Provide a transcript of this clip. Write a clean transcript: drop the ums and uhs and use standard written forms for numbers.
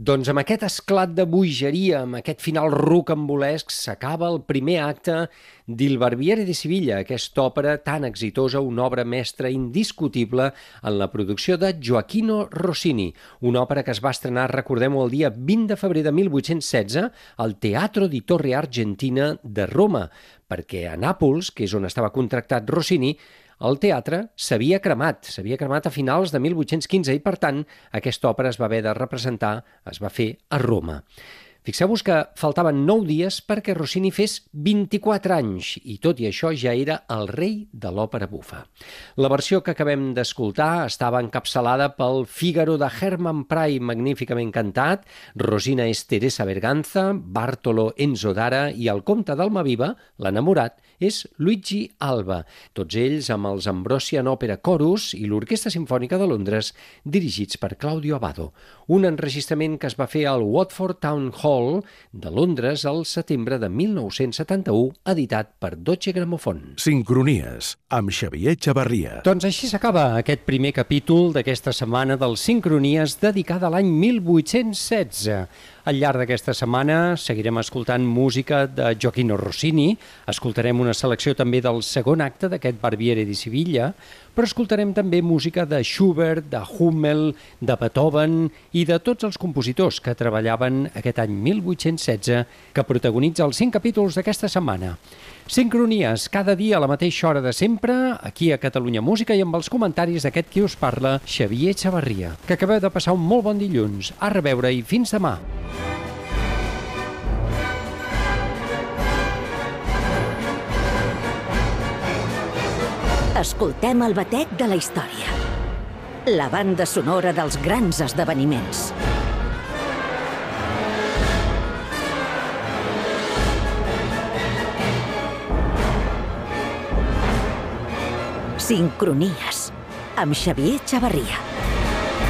Doncs amb aquest esclat de bogeria, amb aquest final rocambolesc, s'acaba el primer acte d'Il Barbiere di Siviglia, aquesta òpera tan exitosa, una obra mestra indiscutible en la producció de Gioachino Rossini, una òpera que es va estrenar, recordem-ho, el dia 20 de febrer de 1816 al Teatro di Torre Argentina de Roma, perquè a Nàpols, que és on estava contractat Rossini, el teatre s'havia cremat a finals de 1815 i, per tant, aquesta òpera es va haver de representar, es va fer a Roma. Fixeu-vos que faltaven 9 dies perquè Rossini fes 24 anys i tot i això ja era el rei de l'òpera bufa. La versió que acabem d'escoltar estava encapçalada pel Fígaro de Hermann Prey, magníficament cantat, Rosina és Teresa Berganza, Bartolo Enzo Dara i el comte d'Almaviva, l'enamorat, és Luigi Alba, tots ells amb els Ambrosian Opera Chorus i l'Orquestra Simfònica de Londres, dirigits per Claudio Abbado. Un enregistrament que es va fer al Watford Town Hall de Londres al setembre de 1971, editat per Deutsche Grammophon. Sincronies, amb Xavier Chavarria. Doncs així s'acaba aquest primer capítol d'aquesta setmana del Sincronies dedicada a l'any 1816. Al llarg d'aquesta setmana seguirem escoltant música de Gioachino Rossini, escoltarem una selecció també del segon acte d'aquest Barbiere di Siviglia, però escoltarem també música de Schubert, de Hummel, de Beethoven i de tots els compositors que treballaven aquest any 1816 que protagonitza els 5 capítols d'aquesta setmana. Sincronies, cada dia a la mateixa hora de sempre, aquí a Catalunya Música i amb els comentaris d'aquest qui us parla, Xavier Chavarria. Que acabeu de passar un molt bon dilluns. A reveure i fins demà. Escoltem el batec de la història. La banda sonora dels grans esdeveniments. Sincronies, amb Xavier Chavarria.